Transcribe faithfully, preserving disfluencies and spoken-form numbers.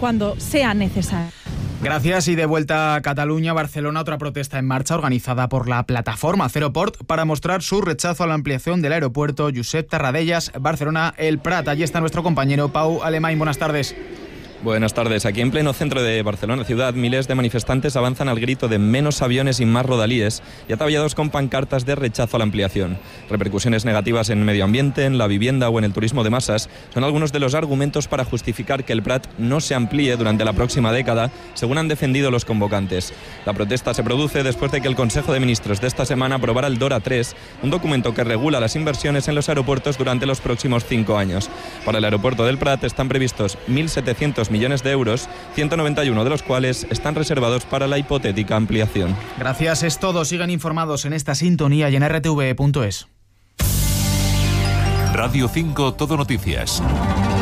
cuando sea necesario. Gracias. Y de vuelta a Cataluña, Barcelona, otra protesta en marcha organizada por la plataforma Cero Port para mostrar su rechazo a la ampliación del aeropuerto Josep Tarradellas, Barcelona, El Prat. Allí está nuestro compañero Pau Alemany. Buenas tardes. Buenas tardes. Aquí en pleno centro de Barcelona ciudad, miles de manifestantes avanzan al grito de menos aviones y más rodalíes y ataviados con pancartas de rechazo a la ampliación. Repercusiones negativas en el medio ambiente, en la vivienda o en el turismo de masas son algunos de los argumentos para justificar que el Prat no se amplíe durante la próxima década, según han defendido los convocantes. La protesta se produce después de que el Consejo de Ministros de esta semana aprobara el DORA tres, un documento que regula las inversiones en los aeropuertos durante los próximos cinco años. Para el aeropuerto del Prat están previstos mil setecientos millones de euros, ciento noventa y uno de los cuales están reservados para la hipotética ampliación. Gracias, es todo. Sigan informados en esta sintonía y en erre te ve punto es. Radio cinco Todo Noticias.